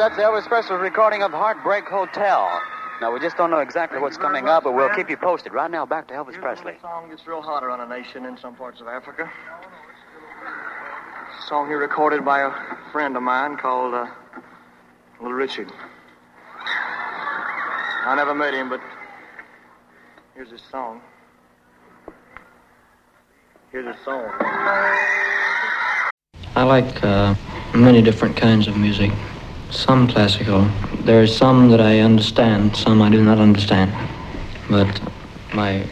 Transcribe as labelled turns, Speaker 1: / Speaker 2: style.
Speaker 1: That's Elvis Presley's recording of Heartbreak Hotel. Now, we just don't know exactly what's coming up, but we'll keep you posted. Right now, back to Elvis Presley.
Speaker 2: The song gets real hot around a nation in some parts of Africa. A song here recorded by a friend of mine called Little Richard. I never met him, but here's his song. Here's his song.
Speaker 3: I like many different kinds of music. Some classical. There are some that I understand, some I do not understand. But my